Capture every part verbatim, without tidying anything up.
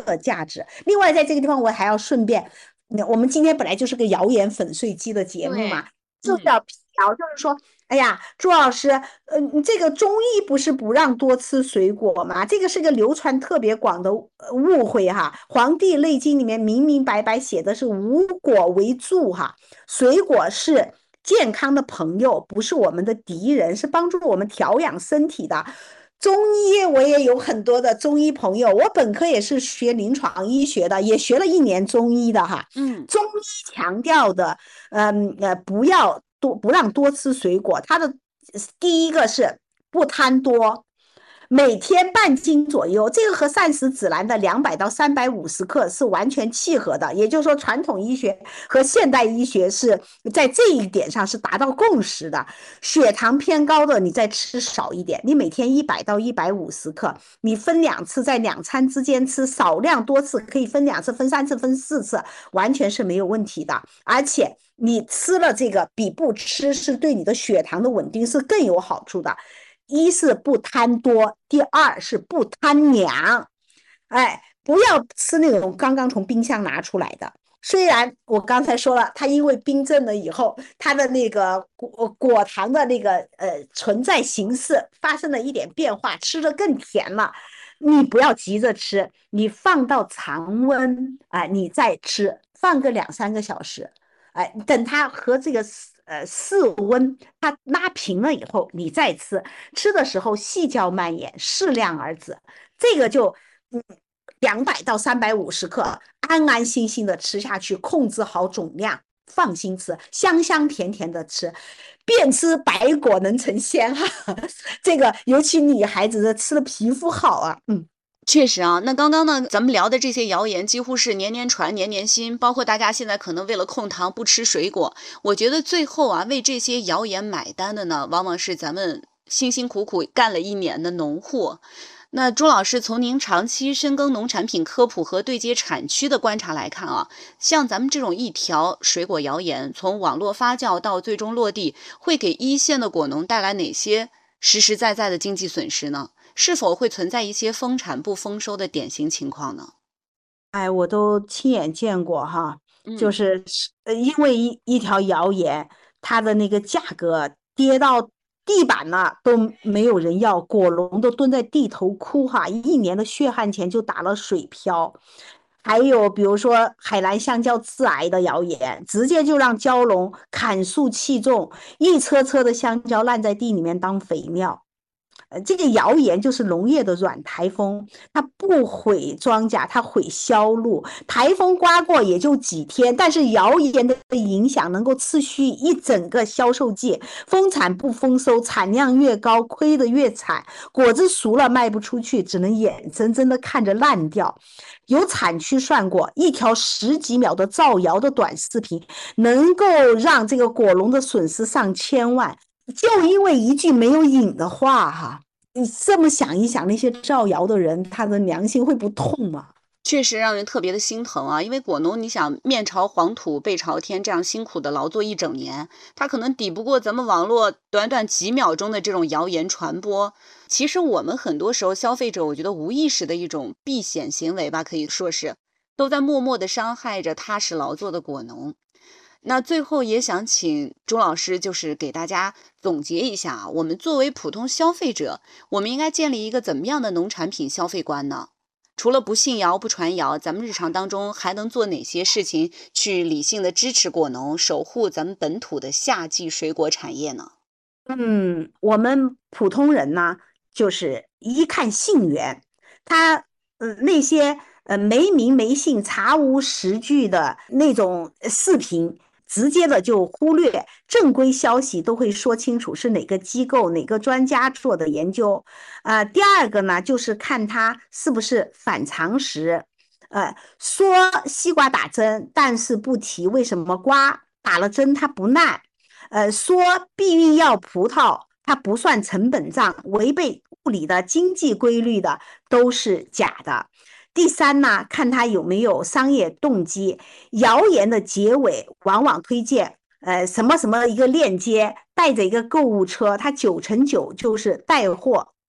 的价值。另外，在这个地方我还要顺便，我们今天本来就是个谣言粉碎机的节目对， 嘛，就是嗯， 要辟谣，就是说，哎呀，朱老师，呃，你这个中医不是不让多吃水果吗？这个是个流传特别广的呃误会哈。《黄帝内经》里面明明白白写的是无果为助哈，水果是健康的朋友，不是我们的敌人，是帮助我们调养身体的。中医我也有很多的中医朋友，我本科也是学临床医学的，也学了一年中医的哈。 嗯， 中医强调的，嗯呃，不要多不让多吃水果，它的第一个是不贪多，每天半斤左右，这个和膳食指南的两百到三百五十克是完全契合的。也就是说，传统医学和现代医学是在这一点上是达到共识的。血糖偏高的，你再吃少一点，你每天一百到一百五十克，你分两次，在两餐之间吃，少量多次，可以分两次、分三次、分四次，完全是没有问题的。而且你吃了这个比不吃是对你的血糖的稳定是更有好处的。一是不贪多，第二是不贪凉，哎，不要吃那种刚刚从冰箱拿出来的。虽然我刚才说了，它因为冰镇了以后，它的那个果果糖的那个呃存在形式发生了一点变化，吃的更甜了。你不要急着吃，你放到常温，哎，你再吃，放个两三个小时，哎，等它和这个呃室温它拉平了以后，你再吃，吃的时候细嚼慢咽，适量而止。这个就嗯两百到三百五十克，安安心心的吃下去，控制好总量，放心吃，香香甜甜的吃。便吃白果能成仙哈，这个尤其女孩子的吃的皮肤好啊，嗯。 确实啊。那刚刚呢，咱们聊的这些谣言几乎是年年传、年年新，包括大家现在可能为了控糖不吃水果。我觉得最后啊，为这些谣言买单的呢，往往是咱们辛辛苦苦干了一年的农户。那朱老师，从您长期深耕农产品科普和对接产区的观察来看啊，像咱们这种一条水果谣言，从网络发酵到最终落地，会给一线的果农带来哪些实实在在的经济损失呢？是否会存在一些丰产不丰收的典型情况呢？ 哎，我都亲眼见过哈，就嗯， 是呃，因为一一条谣言，它的那个价格跌到地板了，都没有人要，果农都蹲在地头哭哈，一年的血汗钱就打了水漂。还有比如说海南香蕉致癌的谣言，直接就让蕉农砍树弃种，一车车的香蕉烂在地里面当肥料。呃，这个谣言就是农业的软台风，它不毁庄稼，它毁销路。台风刮过也就几天，但是谣言的影响能够持续一整个销售季。丰产不丰收，产量越高，亏得越惨。果子熟了卖不出去，只能眼睁睁的看着烂掉。有产区算过，一条十几秒的造谣的短视频，能够让这个果农的损失上千万。就因为一句没有引的话，哈，你这么想一想，那些造谣的人，他的良心会不痛吗？ 确实让人特别的心疼啊。因为果农，你想面朝黄土背朝天这样辛苦的劳作一整年，他可能抵不过咱们网络短短几秒钟的这种谣言传播。其实我们很多时候消费者，我觉得无意识的一种避险行为吧，可以说是都在默默的伤害着踏实劳作的果农。那最后也想请朱老师，就是给大家总结一下啊，我们作为普通消费者，我们应该建立一个怎么样的农产品消费观呢？除了不信谣、不传谣，咱们日常当中还能做哪些事情去理性的支持果农，守护咱们本土的夏季水果产业呢？ 嗯，我们普通人呢，就是一看姓缘，他呃那些呃没名没姓、查无实据的那种呃视频，直接的就忽略，正规消息都会说清楚是哪个机构、哪个专家做的研究。呃，第二个呢，就是看他是不是反常识，呃，说西瓜打针，但是不提为什么瓜打了针它不烂。呃，说避孕药葡萄它不算成本账，违背物理的经济规律的都是假的。第三呢，看它有没有商业动机。谣言的结尾往往推荐呃什么什么一个链接，带着一个购物车，它九成九就是带货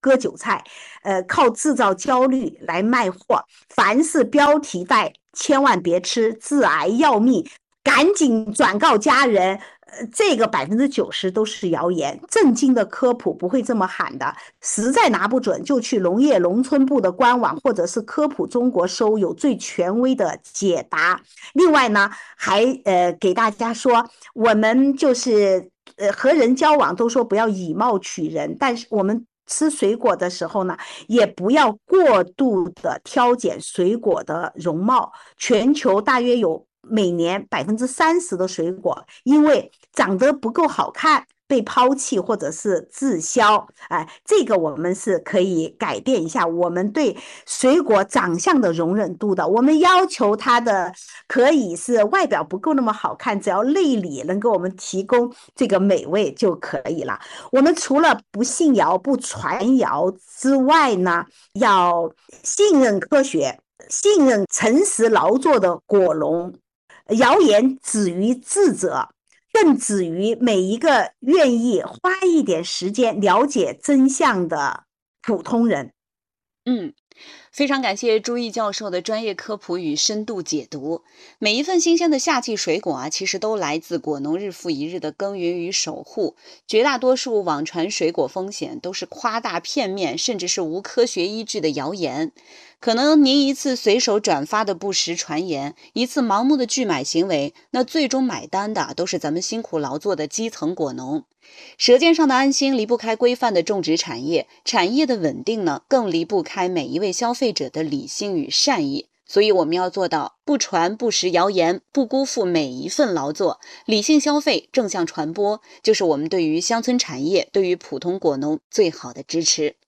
割韭菜，呃，靠制造焦虑来卖货。凡是标题带，千万别吃，致癌要命，赶紧转告家人。呃，这个百分之九十都是谣言，正经的科普不会这么喊的。实在拿不准，就去农业农村部的官网或者是科普中国搜，有最权威的解答。另外呢，还呃给大家说，我们就是呃和人交往都说不要以貌取人，但是我们吃水果的时候呢，也不要过度的挑拣水果的容貌。全球大约有每年百分之三十的水果因为长得不够好看被抛弃或者是滞销，哎，这个我们是可以改变一下我们对水果长相的容忍度的。我们要求它的可以是外表不够那么好看，只要内里能给我们提供这个美味就可以了。我们除了不信谣不传谣之外呢，要信任科学，信任诚实劳作的果农。谣言止于智者，更止于每一个愿意花一点时间了解真相的普通人。 嗯，非常感谢朱毅教授的专业科普与深度解读。每一份新鲜的夏季水果啊，其实都来自果农日复一日的耕耘与守护。绝大多数网传水果风险都是夸大片面，甚至是无科学依据的谣言。可能您一次随手转发的不实传言，一次盲目的拒买行为，那最终买单的都是咱们辛苦劳作的基层果农。舌尖上的安心离不开规范的种植产业，产业的稳定呢，更离不开每一位消费者的理性与善意。所以我们要做到不传不实谣言，不辜负每一份劳作，理性消费，正向传播，就是我们对于乡村产业，对于普通果农最好的支持。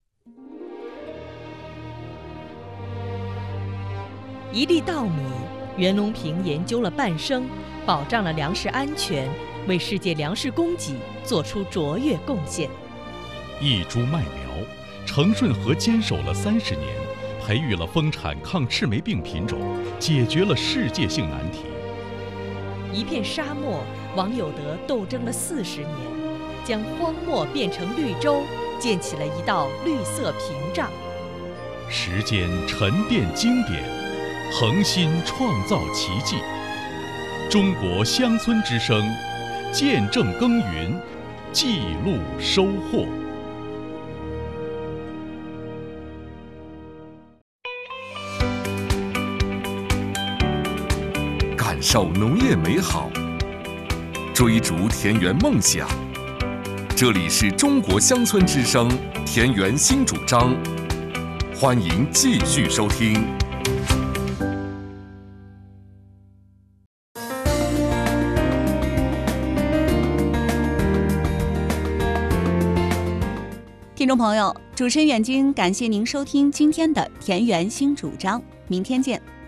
一粒稻米，袁隆平研究了半生，保障了粮食安全，为世界粮食供给做出卓越贡献。 一株麦苗，程顺和坚守了三十年，培育了丰产抗赤霉病品种，解决了世界性难题。 一片沙漠，王有德斗争了四十年，将荒漠变成绿洲，建起了一道绿色屏障。 时间沉淀经典，恒心创造奇迹。中国乡村之声，见证耕耘，记录收获。 感受农业美好，追逐田园梦想。这里是中国乡村之声田园新主张，欢迎继续收听。 听众朋友，主持人远军感谢您收听今天的田园新主张，明天见。